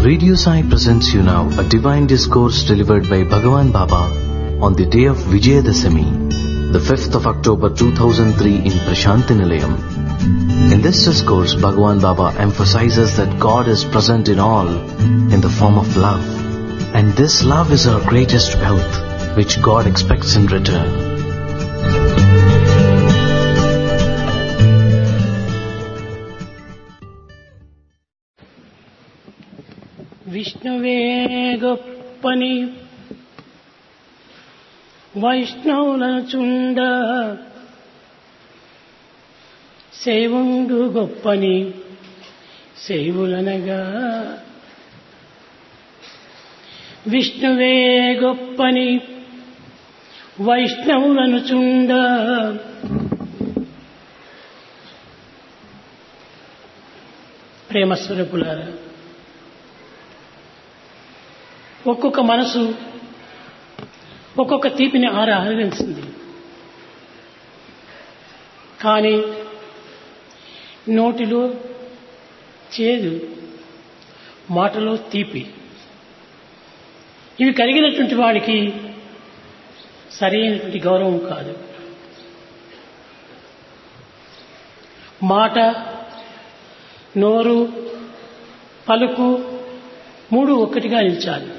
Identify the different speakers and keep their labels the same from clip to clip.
Speaker 1: Radio Sai presents you now a divine discourse delivered by Bhagavan Baba on the day of Vijayadashami, the 5th of October 2003 in Prashanti Nilayam. In this discourse, Bhagavan Baba emphasizes that God is present in all in the form of love. And this love is our greatest wealth, which God expects in return.
Speaker 2: విష్ణువే గొప్పని వైష్ణవులను చుండ శైవుండు గొప్పని శైవులనగా విష్ణువే గొప్పని వైష్ణవులను చుండ ప్రేమస్వరూపులారా, ఒక్కొక్క మనసు ఒక్కొక్క తీపిని ఆరాధించింది. కానీ నోటిలో చేదు, మాటలో తీపి, ఇవి కలిగినటువంటి వాడికి సరైనటువంటి గౌరవం కాదు. మాట, నోరు, పలుకు మూడు ఒక్కటిగా నిలిచాలి.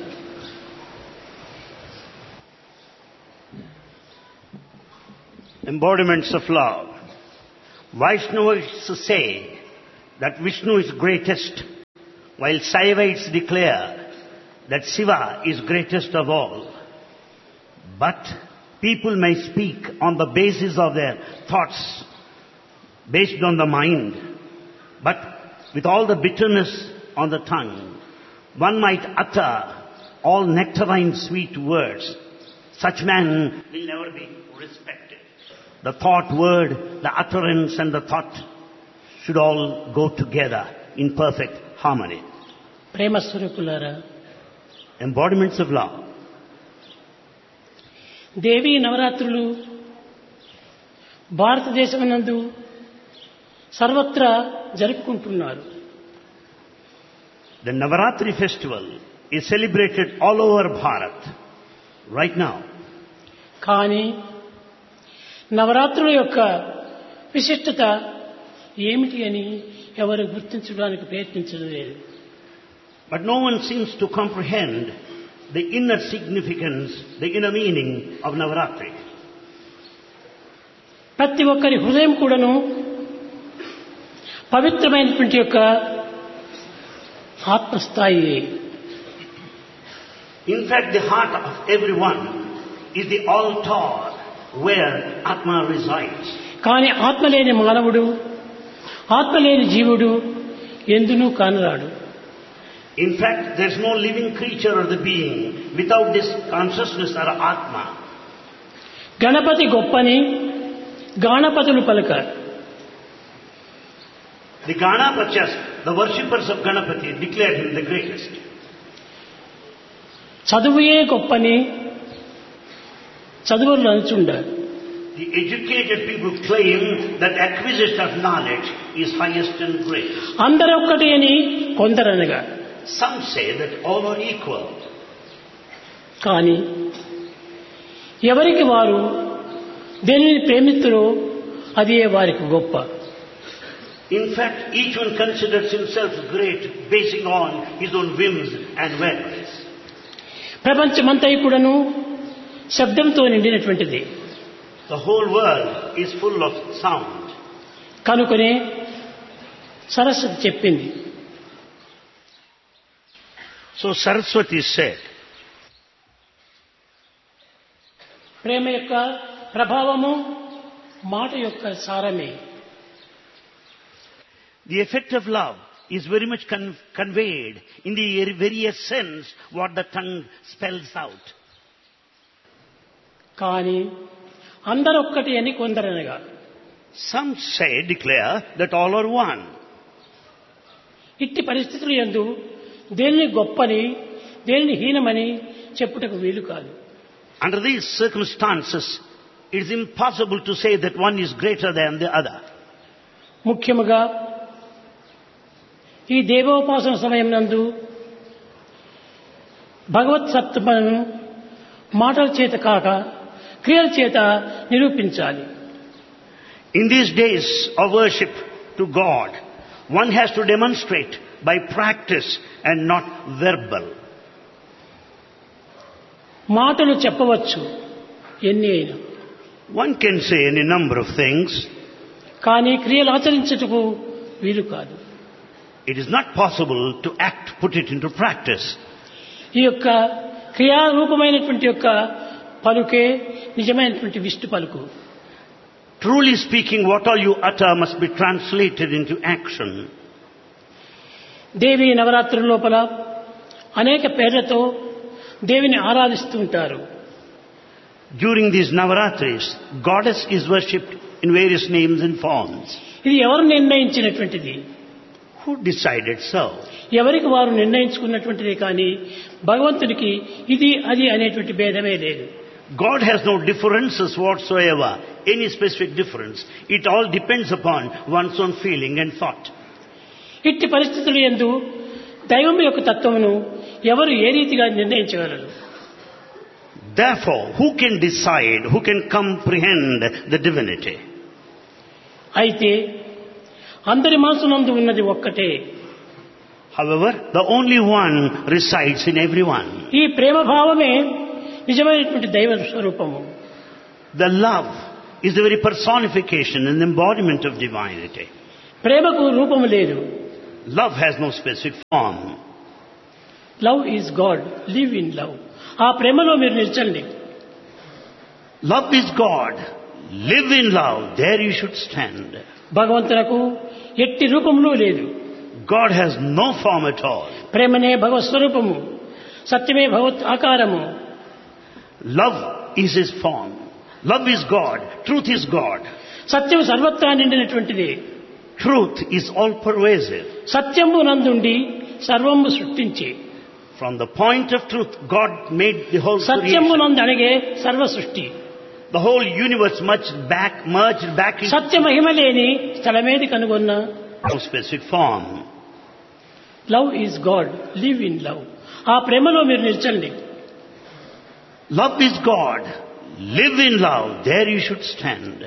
Speaker 3: Embodiments of love. Vaishnavas say that Vishnu is greatest, while Saivites declare that Shiva is greatest of all. But people may speak on the basis of their thoughts, based on the mind, but with all the bitterness on the tongue. One might utter all nectarine sweet words. Such man will never be respected. The thought word, the utterance and the thought should all go together in perfect harmony.
Speaker 2: ప్రేమస్వరూపులారా,
Speaker 3: Embodiments of love.
Speaker 2: దేవీ నవరాత్రులు భారతదేశమునందు సర్వత్రా జరుపుకుంటున్నారు.
Speaker 3: The Navaratri festival is celebrated all over Bharat right now.
Speaker 2: కానీ నవరాత్రుల యొక్క విశిష్టత ఏమిటి అని ఎవరు గుర్తించడానికి ప్రయత్నించడం లేదు.
Speaker 3: But no one seems to comprehend the inner significance, the inner meaning of Navaratri.
Speaker 2: ప్రతి ఒక్కరి హృదయం కూడాను పవిత్రమైనటువంటి యొక్క ఆత్మస్థాయి.
Speaker 3: In fact, the heart of everyone is the altar where Atma resides.
Speaker 2: కానీ ఆత్మ లేని మానవుడు, ఆత్మ లేని జీవుడు ఎందునూ కానరాడు.
Speaker 3: In fact, there is no living creature or the being without this consciousness or Atma.
Speaker 2: Ganapati గొప్పని గాణపతులు పలక.
Speaker 3: The Ganapachas, the worshippers of Ganapati, declare him the greatest.
Speaker 2: చదువుయే గొప్పని చదువులు అనుచుండారు.
Speaker 3: The educated people claim that acquisition of knowledge is highest and greatest.
Speaker 2: అందరూ ఒక్కటి అని కొందరనగా.
Speaker 3: Some say that all are equal.
Speaker 2: కానీ ఎవరికి వారు దేనిని ప్రేమిస్తురో అదే వారికి గొప్ప.
Speaker 3: In fact, each one considers himself great basing on his own whims and whims.
Speaker 2: ప్రపంచమంతా కూడాను శబ్దంతో నిండినటువంటిది.
Speaker 3: The whole world is full of sound.
Speaker 2: కనుకనే సరస్వతి చెప్పింది.
Speaker 3: So Saraswati said,
Speaker 2: ప్రేమ యొక్క ప్రభావము మాట యొక్క సారమే.
Speaker 3: the effect of love is very much conveyed in the very essence what the tongue spells out.
Speaker 2: కానీ అందరూ ఒక్కటి అని కొందరనగా.
Speaker 3: Some say, declare that all are one.
Speaker 2: ఇట్టి పరిస్థితులు యందు దేనిని గొప్పని దేనిని హీనమని చెప్పుటకు వీలు కాదు.
Speaker 3: Under these circumstances, it is impossible to say that one is greater than the other.
Speaker 2: ముఖ్యముగా ఈ దేవోపాసన సమయం నందు భగవత్ సత్తులను మాటల చేత కాక క్రియల చేత నిరూపించాలి.
Speaker 3: In these days of worship to God, one has to demonstrate by practice and not verbal.
Speaker 2: మాటలు చెప్పవచ్చు ఎన్ని అయినా,
Speaker 3: One can say any number of things.
Speaker 2: కానీ క్రియలు ఆచరించుటకు వీలు కాదు.
Speaker 3: It is not possible to act, put it into practice.
Speaker 2: ఈ యొక్క క్రియారూపమైనటువంటి యొక్క పలుకే నిజమైనటువంటి విష్ణు పలుకు.
Speaker 3: Truly speaking, what all you utter must be translated into action.
Speaker 2: దేవి నవరాత్రుల లోపల అనేక పేర్లతో దేవిని ఆరాధిస్తూ ఉంటారు.
Speaker 3: During these Navaratris, goddess is worshipped in various names and forms.
Speaker 2: ఇది ఎవరు నిర్ణయించినటువంటిది?
Speaker 3: Who decided so?
Speaker 2: ఎవరికి వారు నిర్ణయించుకున్నటువంటిదే కానీ భగవంతుడికి ఇది అది అనేటువంటి భేదమే లేదు.
Speaker 3: God has no differences whatsoever, any specific difference. It all depends upon one's own feeling and thought.
Speaker 2: ఇట్టి పరిస్థితులు యందు దైవం యొక్క తత్వమును ఎవరు ఏ రీతిగా నిర్ణయించగలరు?
Speaker 3: Therefore, who can decide, who can comprehend the divinity?
Speaker 2: అయితే అందరి మనసునందు ఉన్నది ఒక్కటే.
Speaker 3: However, the only one resides in everyone.
Speaker 2: ఈ ప్రేమ భావమే నిజమైనటువంటి దైవ స్వరూపము.
Speaker 3: The love is the very personification and embodiment of divinity.
Speaker 2: ప్రేమకు రూపము లేదు.
Speaker 3: Love has no specific form.
Speaker 2: Love is God, live in love. ఆ ప్రేమలో మీరు నిల్చండి.
Speaker 3: Love is God. Live in love. There you should stand.
Speaker 2: భగవంతునకు ఎట్టి రూపములు లేదు.
Speaker 3: God has no form at all.
Speaker 2: ప్రేమనే భగవత్ స్వరూపము, సత్యమే భగవత్ ఆకారము.
Speaker 3: Love is His form. Love is God. Truth is God.
Speaker 2: సత్యం సర్వత్రా నిండినటువంటిది.
Speaker 3: Truth is all pervasive.
Speaker 2: సత్యము నందుండి సర్వము సృష్టించి.
Speaker 3: From the point of truth, God made the whole
Speaker 2: సత్యము
Speaker 3: creation.
Speaker 2: నందు అణగే సర్వ సృష్టి.
Speaker 3: The whole universe merged back into
Speaker 2: సత్య మహిమ లేని స్థలమేది కనుగొన్న.
Speaker 3: no specific form.
Speaker 2: Love is God, live in love. ఆ ప్రేమలో మీరు నిల్చండి.
Speaker 3: Love is God. Live in love. There you should stand.